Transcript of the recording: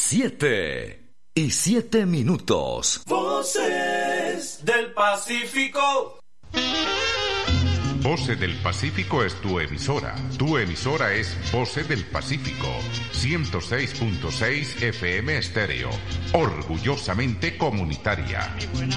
7:07. Voces del Pacífico. Voces del Pacífico es tu emisora. Tu emisora es Voces del Pacífico. 106.6 FM Estéreo. Orgullosamente comunitaria.